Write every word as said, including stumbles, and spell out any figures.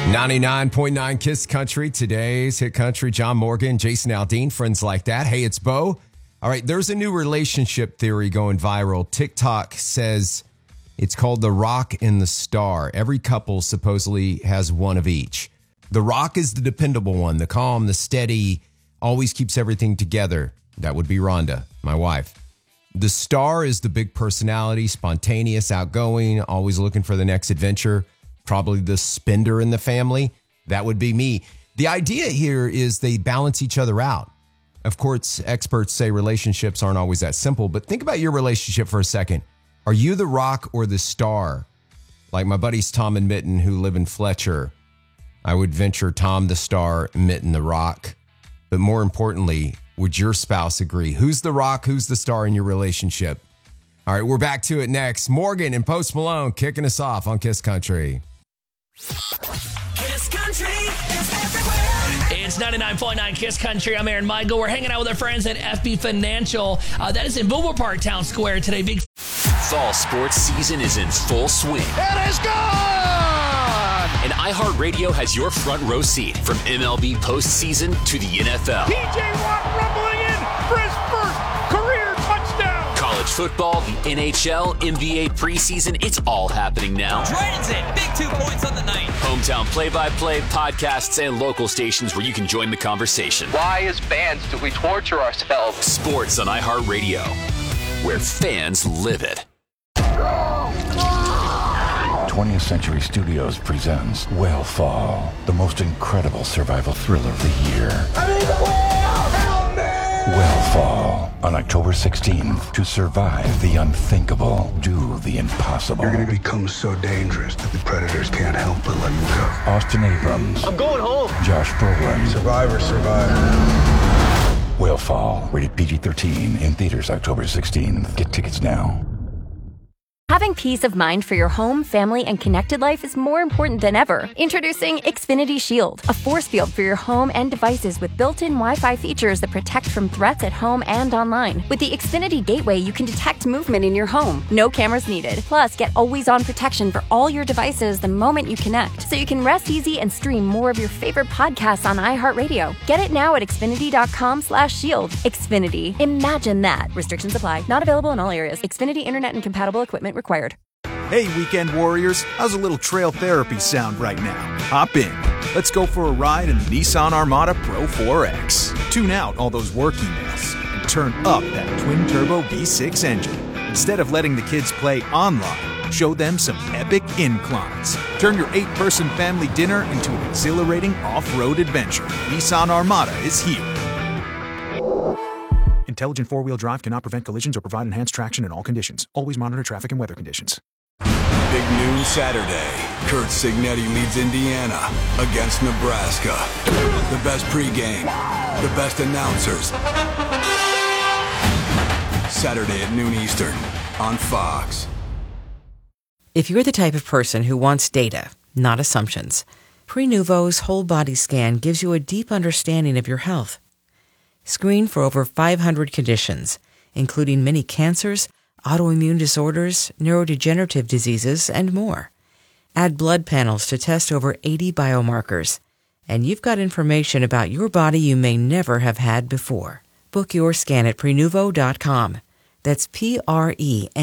ninety-nine point nine Kiss Country, today's hit country. John Morgan, Jason Aldean, friends like that. Hey, it's Bo. All right, there's a new relationship theory going viral. TikTok says it's called The Rock and the Star. Every couple supposedly has one of each. The Rock is the dependable one, the calm, the steady, always keeps everything together. That would be Rhonda, my wife. The Star is the big personality, spontaneous, outgoing, always looking for the next adventure. Probably the spender in the family. That would be me. The idea here is they balance each other out. Of course, experts say relationships aren't always that simple, but think about your relationship for a second. Are you the rock or the star? Like my buddies Tom and Mitten who live in Fletcher. I would venture Tom the star, Mitten the rock. But more importantly, would your spouse agree? Who's the rock? Who's the star in your relationship? All right, we're back to it next. Morgan and Post Malone kicking us off on Kiss Country. Kiss Country is everywhere. It's ninety-nine point nine Kiss Country. I'm Aaron Michael. We're hanging out with our friends at F B Financial. Uh, that is in Boomer Park Town Square today. Big Fall sports season is in full swing. It is gone! And iHeartRadio has your front row seat from M L B postseason to the N F L. P J Watt rumbling in for his first career touchdown. College football, the N H L, N B A preseason, it's all happening now. Dragons in, big two points on the night. Hometown play-by-play, podcasts, and local stations where you can join the conversation. Why, as fans, do we torture ourselves? Sports on iHeartRadio, where fans live it. twentieth Century Studios presents Whale the most incredible survival thriller of the year. Whale on October sixteenth. To survive the unthinkable, do the impossible. You're going to become so dangerous that the predators can't help but let you go. Austin Abrams. I'm going home. Josh Brolin. Survivor, survivor. Whale rated P G thirteen, in theaters October sixteenth. Get tickets now. Having peace of mind for your home, family, and connected life is more important than ever. Introducing Xfinity Shield, a force field for your home and devices with built-in Wi-Fi features that protect from threats at home and online. With the Xfinity Gateway, you can detect movement in your home. No cameras needed. Plus, get always-on protection for all your devices the moment you connect, so you can rest easy and stream more of your favorite podcasts on iHeartRadio. Get it now at Xfinity.com slash shield. Xfinity. Imagine that. Restrictions apply. Not available in all areas. Xfinity Internet and compatible equipment required. Hey, weekend warriors, how's a little trail therapy sound right now? Hop in. Let's go for a ride in the Nissan Armada Pro four X. Tune out all those work emails and turn up that twin-turbo V six engine. Instead of letting the kids play online, show them some epic inclines. Turn your eight-person family dinner into an exhilarating off-road adventure. Nissan Armada is here. Intelligent four-wheel drive cannot prevent collisions or provide enhanced traction in all conditions. Always monitor traffic and weather conditions. Big noon Saturday. Kurt Signetti leads Indiana against Nebraska. The best pregame, the best announcers. Saturday at noon Eastern on Fox. If you're the type of person who wants data, not assumptions, Prenuvo's whole body scan gives you a deep understanding of your health. Screen for over five hundred conditions, including many cancers, autoimmune disorders, neurodegenerative diseases, and more. Add blood panels to test over eighty biomarkers, and you've got information about your body you may never have had before. Book your scan at Prenuvo dot com. That's P R E N